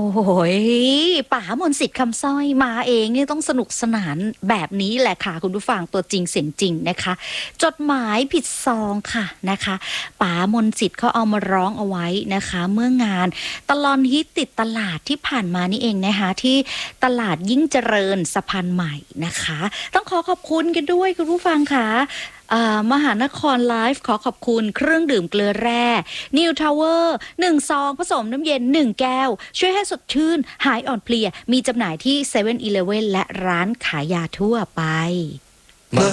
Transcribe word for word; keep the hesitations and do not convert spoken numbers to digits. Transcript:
โหยป๋ามนต์สิทธิ์คำสร้อยมาเองเนี่ยต้องสนุกสนานแบบนี้แหละค่ะคุณผู้ฟังตัวจริงเสียงจริงนะคะจดหมายผิดซองค่ะนะคะป๋ามนต์สิทธิ์เขาเอามาร้องเอาไว้นะคะเมื่องานตลอนฮิตติดตลาดที่ผ่านมานี่เองนะคะที่ตลาดยิ่งเจริญสะพานใหม่นะคะต้องขอขอบคุณกันด้วยคุณผู้ฟังค่ะมหานครไลฟ์ขอขอบคุณเครื่องดื่มเกลือแร่นิวทาวเวอร์หนึ่งซองผสมน้ำเย็นหนึ่งแก้วช่วยให้สดชื่นหายอ่อนเพลียมีจำหน่ายที่เซเว่นอีเลฟเว่นและร้านขายยาทั่วไป